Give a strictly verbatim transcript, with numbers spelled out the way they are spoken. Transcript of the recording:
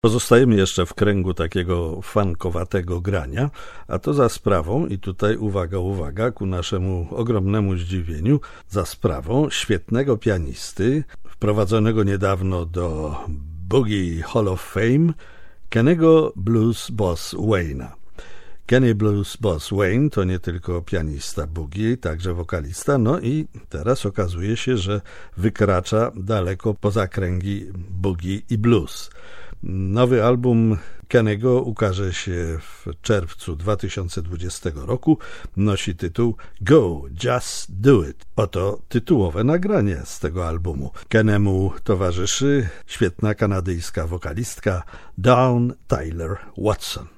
Pozostajemy jeszcze w kręgu takiego funkowatego grania, a to za sprawą, i tutaj uwaga, uwaga, ku naszemu ogromnemu zdziwieniu, za sprawą świetnego pianisty, wprowadzonego niedawno do Boogie Hall of Fame, Kenny'ego Blues Boss Wayne'a. Kenny Blues Boss Wayne to nie tylko pianista boogie, także wokalista, no i teraz okazuje się, że wykracza daleko poza kręgi boogie i blues. Nowy album Kenny'ego ukaże się w czerwcu dwa tysiące dwudziestego roku. Nosi tytuł Go, Just Do It. Oto tytułowe nagranie z tego albumu. Kenny'emu towarzyszy świetna kanadyjska wokalistka Dawn Tyler Watson.